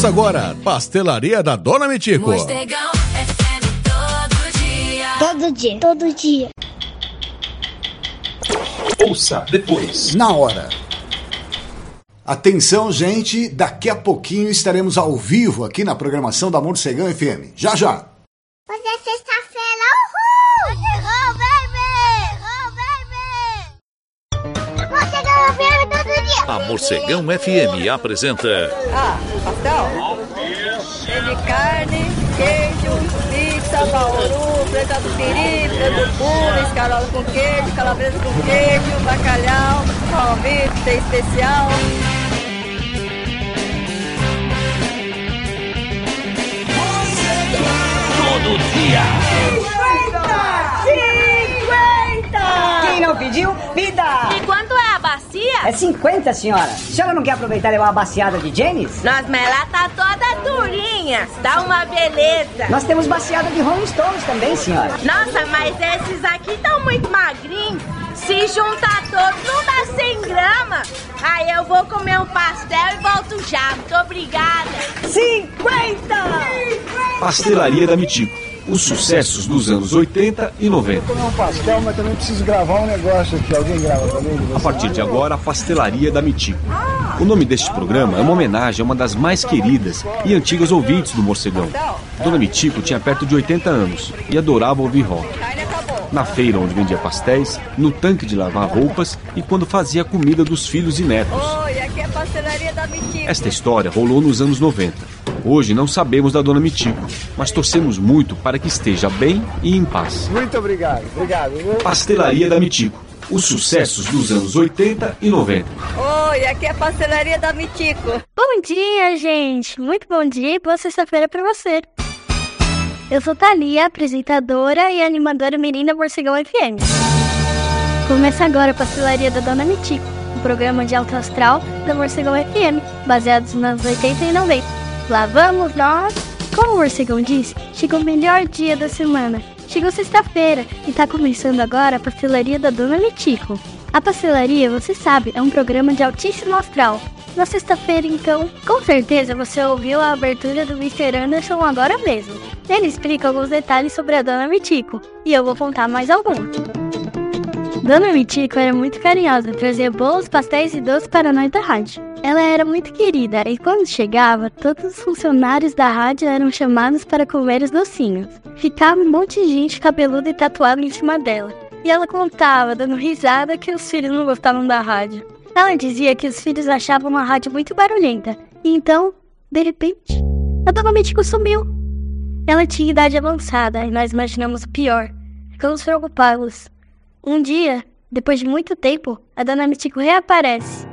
Começa agora, Pastelaria da Dona Mitico. Mostegão FM todo dia. Todo dia. Todo dia. Ouça depois. Na hora. Atenção, gente, daqui a pouquinho estaremos ao vivo aqui na programação da Mostegão FM. Já, já. Hoje é sexta-feira, uhul! Mostegão, baby! Mostegão FM todo dia. A Mostegão FM apresenta... pastel? Tem de carne, queijo, pizza, bauru, preta do piri, preta do pulo, escarola com queijo, calabresa com queijo, bacalhau, palmito, tem especial. Todo dia. 50! Quem não pediu, pida! E quanto é a bacia? É 50, senhora. A senhora não quer aproveitar e levar uma baciada de James? Nossa, mas ela tá toda durinha. Tá uma beleza. Nós temos baciada de Rolling Stones também, senhora. Nossa, mas esses aqui estão muito magrinhos. Se juntar todos, não dá 100 gramas. Aí eu vou comer um pastel e volto já. Muito obrigada. 50! Pastelaria da Mitico. Os sucessos dos anos 80 e 90. Vou comer um pastel, mas também preciso gravar um negócio aqui. Alguém grava também? A partir de agora, a Pastelaria da Mitico. O nome deste programa é uma homenagem a uma das mais queridas e antigas ouvintes do Morcegão. Dona Mitico tinha perto de 80 anos e adorava ouvir rock. Na feira onde vendia pastéis, no tanque de lavar roupas e quando fazia a comida dos filhos e netos. Oi, aqui é a Pastelaria da Mitico. Esta história rolou nos anos 90. Hoje não sabemos da Dona Mitico, mas torcemos muito para que esteja bem e em paz. Muito obrigado, Pastelaria da Mitico. Os sucessos dos anos 80 e 90. Oi, aqui é a Pastelaria da Mitico. Bom dia, gente. Muito bom dia e boa sexta-feira pra você. Eu sou Thalia, apresentadora e animadora mirim da Morcegão FM. Começa agora a Pastelaria da Dona Mitico, um programa de alto astral da Morcegão FM, baseados nos anos 80 e 90. Lá vamos nós! Como o Morcegão disse, chegou o melhor dia da semana. Chegou sexta-feira e tá começando agora a Pastelaria da Dona Mitico. A pastelaria, você sabe, é um programa de altíssimo astral. Na sexta-feira, então, com certeza você ouviu a abertura do Mr. Anderson agora mesmo. Ele explica alguns detalhes sobre a Dona Mitico, e eu vou contar mais alguns. Dona Mitico era muito carinhosa, trazia bolos, pastéis e doces para nós da rádio. Ela era muito querida, e quando chegava, todos os funcionários da rádio eram chamados para comer os docinhos. Ficava um monte de gente cabeluda e tatuada em cima dela. E ela contava, dando risada, que os filhos não gostavam da rádio. Ela dizia que os filhos achavam a rádio muito barulhenta. E então, de repente, a Dona Mitico sumiu. Ela tinha idade avançada e nós imaginamos o pior. Ficamos preocupados. Um dia, depois de muito tempo, a Dona Mitico reaparece.